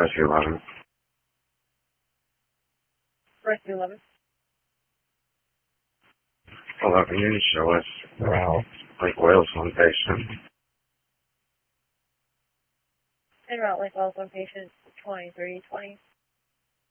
Rescue 11. Rescue 11. 11, you can show us around Lake Wales location. En route Lake Wales location 2320.